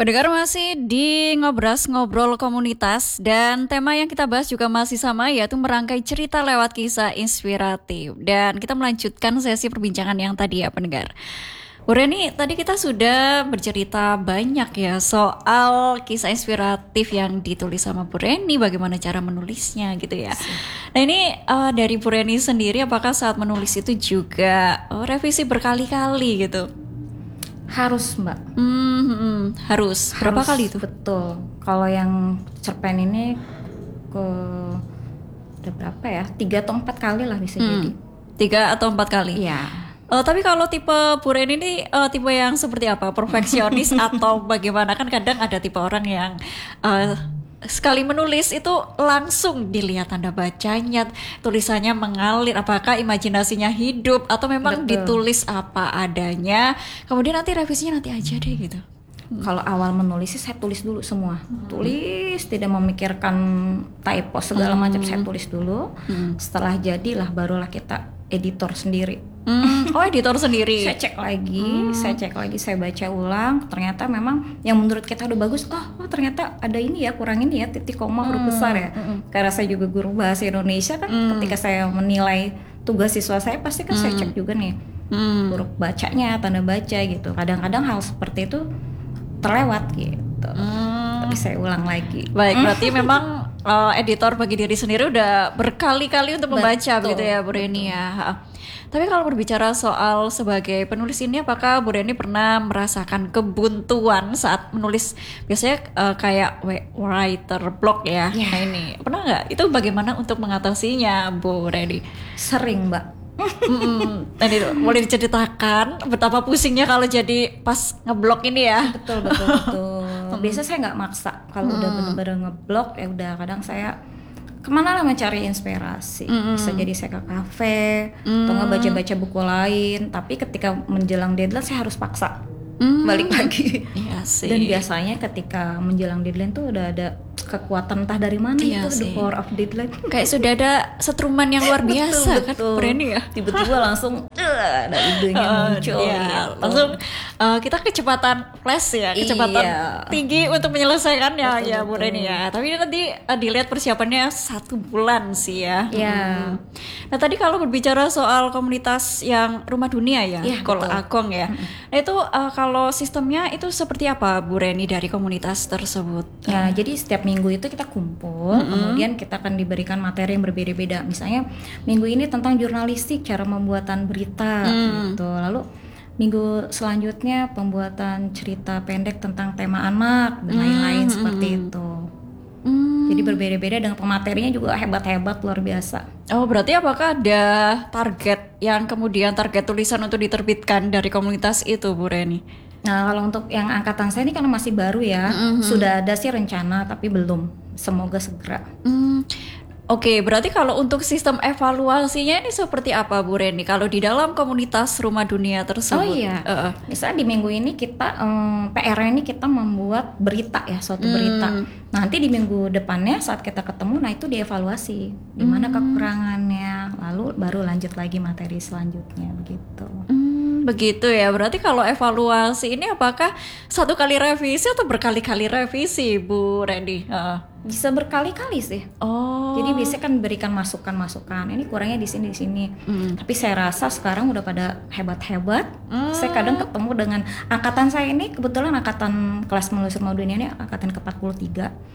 Pendengar masih di Ngobras Ngobrol Komunitas dan tema yang kita bahas juga masih sama, yaitu merangkai cerita lewat kisah inspiratif. Dan kita melanjutkan sesi perbincangan yang tadi ya pendengar. Bu Reni, tadi kita sudah bercerita banyak ya soal kisah inspiratif yang ditulis sama Bu Reni, bagaimana cara menulisnya gitu ya. Nah ini dari Bu Reni sendiri, apakah saat menulis itu juga revisi berkali-kali gitu? Harus Mbak. Harus. Berapa kali itu? Betul. Kalau yang cerpen ini udah berapa ya? 3 atau 4 kali lah bisa jadi. 3 atau 4 kali? Iya. Tapi kalau tipe Bu Reni ini tipe yang seperti apa? Perfeksionis atau bagaimana? Kan kadang ada tipe orang yang sekali menulis itu langsung dilihat tanda bacanya, tulisannya mengalir, apakah imajinasinya hidup atau memang ditulis apa adanya, kemudian nanti revisinya nanti aja deh gitu. Kalau awal menulis sih saya tulis dulu semua. Tulis, tidak memikirkan typo segala macam, saya tulis dulu. Setelah jadilah barulah kita editor sendiri. Oh, editor sendiri. Saya cek lagi, saya baca ulang. Ternyata memang yang menurut kita udah bagus. Oh ternyata ada ini ya, kurang ini ya, titik koma huruf besar ya. Karena saya juga guru bahasa Indonesia kan, ketika saya menilai tugas siswa saya pasti kan saya cek juga nih huruf bacanya, tanda baca gitu. Kadang-kadang hal seperti itu terlewat gitu. Tapi saya ulang lagi. Baik, berarti memang editor bagi diri sendiri udah berkali-kali untuk membaca gitu ya Bu Reni ya. Tapi kalau berbicara soal sebagai penulis ini, apakah Bu Reni pernah merasakan kebuntuan saat menulis? Biasanya kayak writer block ya. Nah ini pernah nggak? Itu bagaimana untuk mengatasinya Bu Reni? Sering Mbak. Tadi boleh diceritakan betapa pusingnya kalau jadi pas ngeblok ini ya? Betul. Biasanya saya nggak maksa. Kalau udah bener-bener ngeblok ya udah, kadang saya kemana lah mencari inspirasi. Bisa jadi saya ke kafe atau nggak baca-baca buku lain. Tapi ketika menjelang deadline saya harus paksa balik lagi. Iya sih. Dan biasanya ketika menjelang deadline tuh udah ada kekuatan entah dari mana, itu the power of deadline. Kayak sudah ada setruman yang luar biasa kan Bu Reni ya. Tiba-tiba langsung ada idenya muncul. Gitu. Langsung kita kecepatan flash ya, kecepatan tinggi untuk menyelesaikannya ya Bu Reni ya. Tapi nanti dilihat persiapannya 1 bulan sih ya. Nah tadi kalau berbicara soal komunitas yang Rumah Dunia ya, Kol Agong ya. Nah itu kalau sistemnya itu seperti apa Bu Reni dari komunitas tersebut? Ya jadi setiap minggu itu kita kumpul, kemudian kita akan diberikan materi yang berbeda-beda. Misalnya minggu ini tentang jurnalistik, cara pembuatan berita gitu. Lalu minggu selanjutnya pembuatan cerita pendek tentang tema anak dan lain-lain seperti itu. Jadi berbeda-beda dengan pematerinya juga hebat-hebat, luar biasa. Oh berarti apakah ada target yang kemudian target tulisan untuk diterbitkan dari komunitas itu Bu Reni? Nah kalau untuk yang angkatan saya ini karena masih baru ya, sudah ada sih rencana tapi belum. Semoga segera. Oke, berarti kalau untuk sistem evaluasinya ini seperti apa Bu Reni? Kalau di dalam komunitas Rumah Dunia tersebut? Oh iya, misalnya di minggu ini kita PR-nya ini kita membuat berita ya, suatu berita. Nanti di minggu depannya saat kita ketemu, nah itu dievaluasi di mana kekurangannya, lalu baru lanjut lagi materi selanjutnya begitu. Begitu ya, berarti kalau evaluasi ini apakah 1 kali revisi atau berkali-kali revisi Bu Reni? Bisa berkali-kali sih. Jadi biasanya kan berikan masukan-masukan. Ini kurangnya di sini. Tapi saya rasa sekarang udah pada hebat-hebat. Saya kadang ketemu dengan angkatan saya ini, kebetulan angkatan kelas menulis Rumah Dunia ini angkatan ke-43.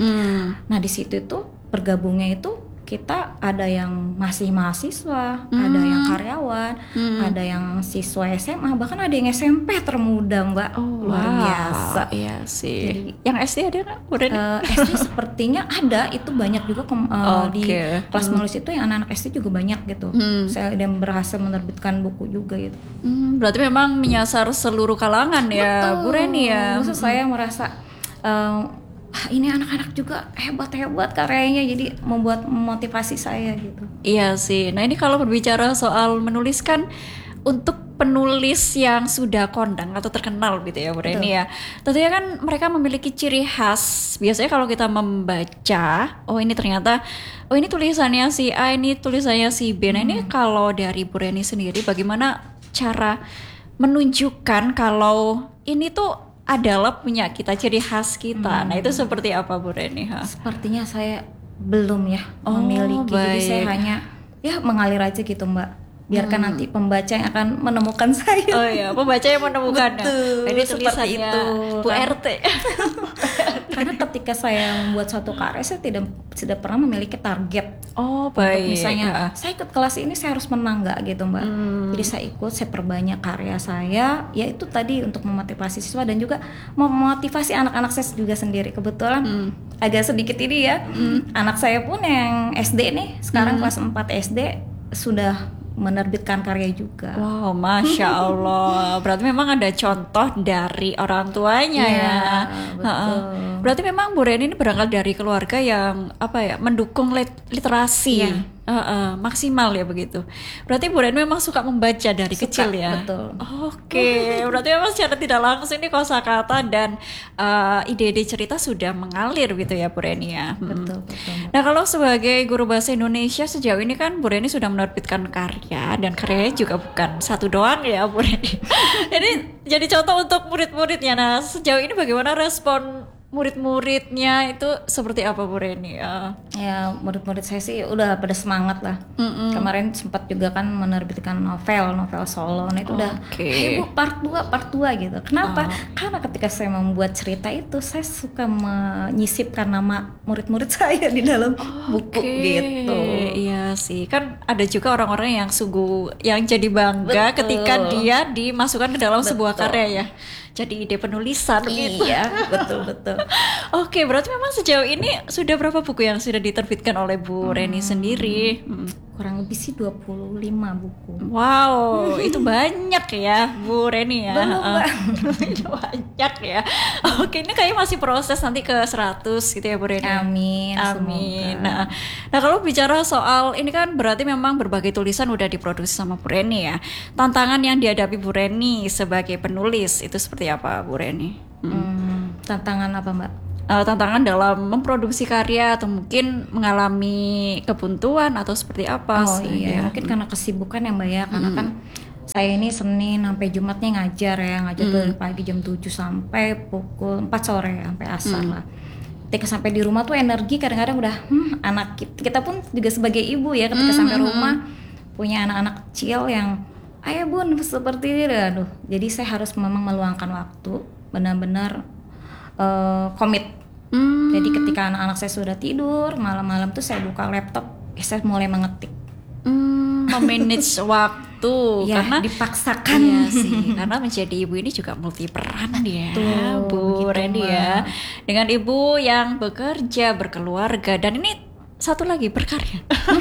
Nah di situ itu bergabungnya itu kita ada yang masih mahasiswa, ada yang karyawan, ada yang siswa SMA, bahkan ada yang SMP termuda Mbak. Luar biasa. Iya sih. Jadi, yang SD ada nggak? SD sepertinya ada, itu banyak juga di kelas menulis itu yang anak-anak SD juga banyak gitu. Saya udah berhasil menerbitkan buku juga gitu. Berarti memang menyasar seluruh kalangan ya Bu Reni ya. Maksud saya merasa ini anak-anak juga hebat-hebat karyanya, jadi membuat motivasi saya gitu. Iya sih. Nah ini kalau berbicara soal menuliskan untuk penulis yang sudah kondang atau terkenal gitu ya Bu Reni ya. Tentunya kan mereka memiliki ciri khas. Biasanya kalau kita membaca, oh ini ternyata, oh ini tulisannya si A, ini tulisannya si B. Nah ini kalau dari Bu Reni sendiri bagaimana cara menunjukkan kalau ini tuh adalah punya kita, ciri khas kita. Nah itu seperti apa Bu Reni? Sepertinya saya belum ya Oh, memiliki, jadi saya baik. hanya ya mengalir aja gitu Mbak. Biarkan nanti pembaca yang akan menemukan saya. Oh iya, pembaca yang menemukannya. Betul, Ini seperti tulisannya itu. Bu RT. Karena ketika saya membuat suatu karya, saya tidak pernah memiliki target. Oh Untuk baik. misalnya saya ikut kelas ini saya harus menang nggak gitu Mbak. Jadi saya ikut, saya perbanyak karya saya, yaitu tadi untuk memotivasi siswa dan juga memotivasi anak-anak saya juga sendiri. Kebetulan agak sedikit ini ya, anak saya pun yang SD nih, sekarang kelas 4 SD sudah menerbitkan karya juga. Wow, masya Allah. Berarti memang ada contoh dari orang tuanya Iya, ya. betul. Heeh. Berarti memang Bu Reni ini berangkat dari keluarga yang apa ya, mendukung literasi. Iya. Maksimal ya begitu. Berarti Bu Reni memang suka membaca dari Suka, kecil ya. betul. Oke, berarti memang secara tidak langsung ini kosakata dan ide-ide cerita sudah mengalir gitu ya Bu Reni ya. Betul, betul. Nah kalau sebagai guru bahasa Indonesia sejauh ini kan Bu Reni sudah menerbitkan karya dan karyanya juga bukan satu doang ya Bu Reni. Jadi contoh untuk murid-muridnya. Nah sejauh ini bagaimana respon murid-muridnya itu seperti apa Bu Reni? Ya murid-murid saya sih udah pada semangat lah. Kemarin sempat juga kan menerbitkan novel solo. Nah itu udah, Oke. Bu part 2 gitu. Kenapa? Karena ketika saya membuat cerita itu saya suka menyisipkan nama murid-murid saya di dalam buku gitu. Iya sih, kan ada juga orang-orang yang sungguh yang jadi bangga Betul. ketika dia dimasukkan ke dalam sebuah Betul. karya ya. Jadi ide penulisan gitu. Iya, betul. Oke, berarti memang sejauh ini sudah berapa buku yang sudah diterbitkan oleh Bu Reni sendiri? Kurang lebih sih 25 buku. Wow, itu banyak ya Bu Reni ya. Belum, Mbak. Itu banyak ya. Oke, ini kayaknya masih proses nanti ke 100 gitu ya Bu Reni. Amin. Amin. Semoga. Nah, kalau bicara soal ini kan berarti memang berbagai tulisan udah diproduksi sama Bu Reni ya. Tantangan yang dihadapi Bu Reni sebagai penulis itu seperti apa Bu Reni? Tantangan apa Mbak? Tantangan dalam memproduksi karya atau mungkin mengalami kebuntuan atau seperti apa Oh sih? iya, mungkin karena kesibukan ya Mbak ya, karena kan saya ini Senin sampai Jumatnya ngajar dari pagi jam 7 sampai pukul 4 sore sampai asar lah. Ketika sampai di rumah tuh energi kadang-kadang udah anak kita pun juga sebagai ibu ya, ketika sampai rumah punya anak-anak kecil yang ayah bun seperti ini, aduh. Jadi saya harus memang meluangkan waktu benar-benar komit. Jadi ketika anak-anak saya sudah tidur, malam-malam tuh saya buka laptop, saya mulai mengetik. Memanage waktu Ya, karena dipaksakan. iya sih, karena menjadi ibu ini juga multi peran ya, Betul, Bu begitu, Reni Mbak. ya. Dengan ibu yang bekerja, berkeluarga dan ini satu lagi berkarya.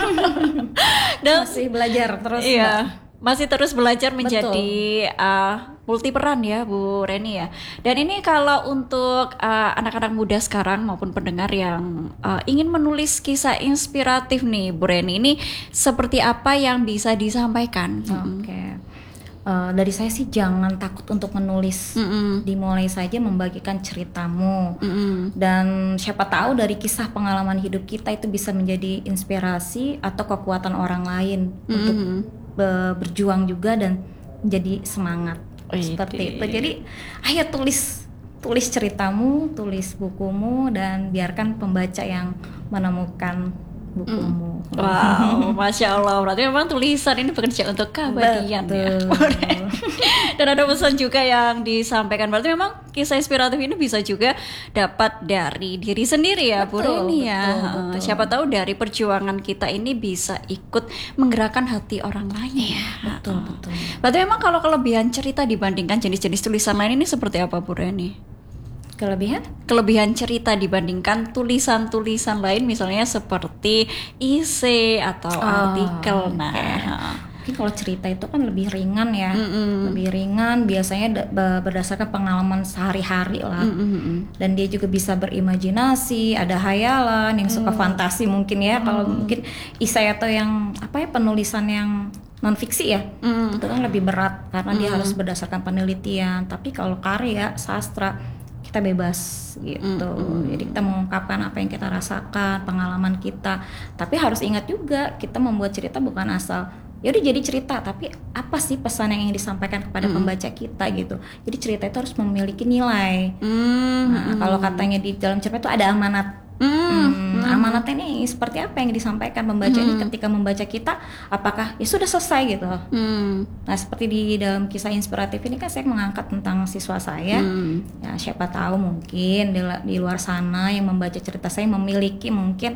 Dan Masih belajar terus Mbak. iya, masih terus belajar menjadi multi peran ya Bu Reni ya. Dan ini kalau untuk anak-anak muda sekarang maupun pendengar yang ingin menulis kisah inspiratif nih Bu Reni, ini seperti apa yang bisa disampaikan? Oke. Dari saya sih jangan takut untuk menulis. Dimulai saja membagikan ceritamu. Dan siapa tahu dari kisah pengalaman hidup kita itu bisa menjadi inspirasi atau kekuatan orang lain untuk berjuang juga dan menjadi semangat. Seperti itu. Jadi ayo tulis ceritamu, tulis bukumu dan biarkan pembaca yang menemukan bukumu. Wow, Masya Allah. Berarti memang tulisan ini bekerja untuk keabadian ya. Betul. Dan ada pesan juga yang disampaikan. Berarti memang kisah inspiratif ini bisa juga dapat dari diri sendiri ya Bu Betul, Reni ya. betul. Siapa tahu dari perjuangan kita ini bisa ikut menggerakkan hati orang lain ya. Betul. Berarti memang kalau kelebihan cerita dibandingkan jenis-jenis tulisan lain ini seperti apa Bu Reni? Kelebihan cerita dibandingkan tulisan-tulisan lain misalnya seperti esai atau artikel. Mungkin kalau cerita itu kan lebih ringan ya, lebih ringan biasanya berdasarkan pengalaman sehari-hari lah. Dan dia juga bisa berimajinasi, ada hayalan yang suka fantasi mungkin ya. Kalau mungkin esai atau yang penulisan yang non fiksi ya, itu kan lebih berat karena dia harus berdasarkan penelitian. Tapi kalau karya sastra kita bebas gitu. Jadi kita mengungkapkan apa yang kita rasakan, pengalaman kita. Tapi harus ingat juga kita membuat cerita bukan asal ya udah jadi cerita, tapi apa sih pesan yang ingin disampaikan kepada pembaca kita gitu. Jadi cerita itu harus memiliki nilai. Nah, kalau katanya di dalam cerita itu ada amanat. Amanatnya ini seperti apa yang disampaikan pembaca ini ketika membaca kita, apakah ya sudah selesai gitu. Nah, seperti di dalam kisah inspiratif ini kan saya mengangkat tentang siswa saya. Ya siapa tahu mungkin di luar sana yang membaca cerita saya memiliki mungkin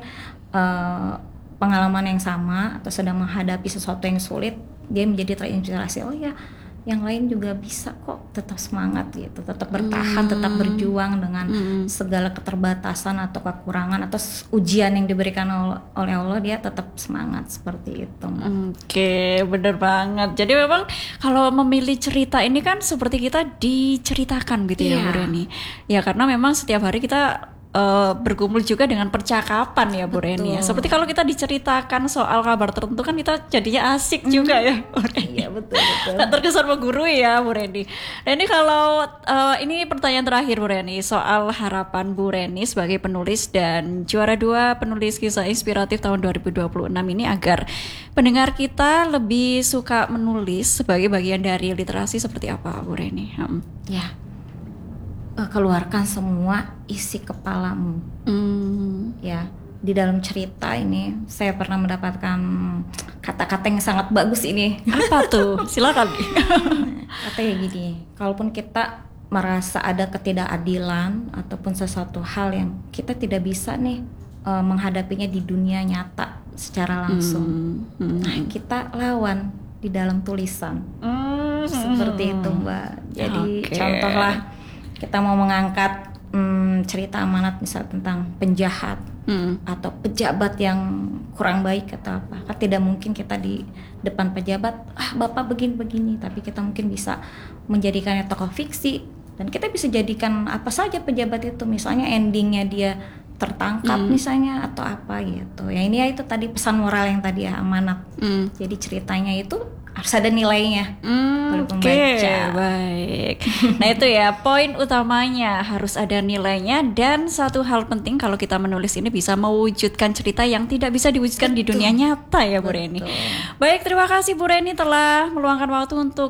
pengalaman yang sama atau sedang menghadapi sesuatu yang sulit, dia menjadi terinspirasi. Oh ya, yang lain juga bisa kok, tetap semangat gitu, tetap bertahan, tetap berjuang dengan segala keterbatasan atau kekurangan atau ujian yang diberikan oleh Allah, dia tetap semangat seperti itu. Oke, bener banget. Jadi memang kalau memilih cerita ini kan seperti kita diceritakan gitu ya Bu Reni. Ya karena memang setiap hari kita bergumul juga dengan percakapan ya Bu Reni ya. Seperti kalau kita diceritakan soal kabar tertentu kan kita jadinya asik juga ya Bu Reni. Iya betul. Terkesan menggurui ya Bu Reni. Nah ini kalau ini pertanyaan terakhir Bu Reni soal harapan Bu Reni sebagai penulis dan juara 2 penulis kisah inspiratif tahun 2026 ini agar pendengar kita lebih suka menulis sebagai bagian dari literasi seperti apa Bu Reni? Ya, keluarkan semua isi kepalamu. Ya, di dalam cerita ini saya pernah mendapatkan kata-kata yang sangat bagus ini. Apa tuh? Silakan. Katanya gini, kalaupun kita merasa ada ketidakadilan ataupun sesuatu hal yang kita tidak bisa nih menghadapinya di dunia nyata secara langsung, nah kita lawan di dalam tulisan. Seperti itu Mbak. Jadi contohlah kita mau mengangkat cerita amanat misal tentang penjahat atau pejabat yang kurang baik atau apa, kan tidak mungkin kita di depan pejabat bapak begini-begini, tapi kita mungkin bisa menjadikannya tokoh fiksi dan kita bisa jadikan apa saja pejabat itu, misalnya endingnya dia tertangkap misalnya atau apa gitu ya. Ini ya itu tadi pesan moral yang tadi ya, amanat. Jadi ceritanya itu harus ada nilainya oleh pembaca. Baik. Nah itu ya poin utamanya, harus ada nilainya. Dan satu hal penting kalau kita menulis ini bisa mewujudkan cerita yang tidak bisa diwujudkan di dunia nyata ya Bu Reni. Baik, terima kasih Bu Reni telah meluangkan waktu untuk